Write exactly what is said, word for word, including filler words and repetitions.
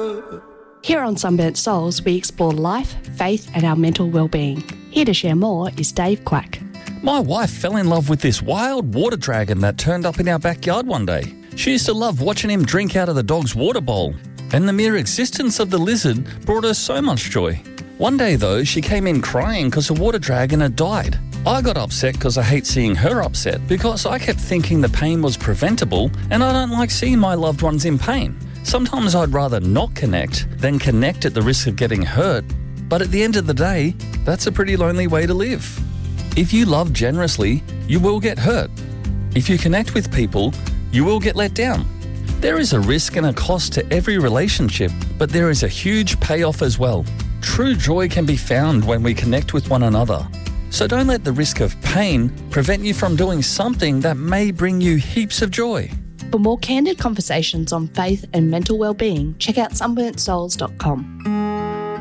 Here on Sunburnt Souls, we explore life, faith and our mental well-being. Here to share more is Dave Quack. My wife fell in love with this wild water dragon that turned up in our backyard one day. She used to love watching him drink out of the dog's water bowl, and the mere existence of the lizard brought her so much joy. One day, though, she came in crying because the water dragon had died. I got upset because I hate seeing her upset, because I kept thinking the pain was preventable, and I don't like seeing my loved ones in pain. Sometimes I'd rather not connect than connect at the risk of getting hurt, but at the end of the day, that's a pretty lonely way to live. If you love generously, you will get hurt. If you connect with people, you will get let down. There is a risk and a cost to every relationship, but there is a huge payoff as well. True joy can be found when we connect with one another. So don't let the risk of pain prevent you from doing something that may bring you heaps of joy. For more candid conversations on faith and mental well-being, check out sunburnt souls dot com.